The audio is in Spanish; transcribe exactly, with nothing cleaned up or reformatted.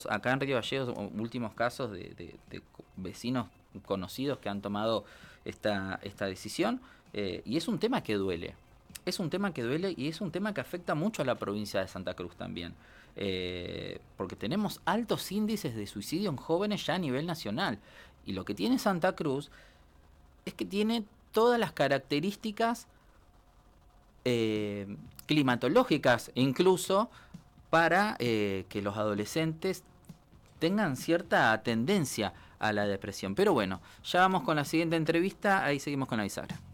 Acá en Río Gallegos, últimos casos de, de, de vecinos conocidos que han tomado esta, esta decisión, eh, y es un tema que duele. Es un tema que duele y es un tema que afecta mucho a la provincia de Santa Cruz también. Eh, porque tenemos altos índices de suicidio en jóvenes ya a nivel nacional. Y lo que tiene Santa Cruz es que tiene todas las características eh, climatológicas, incluso para eh, que los adolescentes tengan cierta tendencia a la depresión. Pero bueno, ya vamos con la siguiente entrevista, ahí seguimos con la bisagra.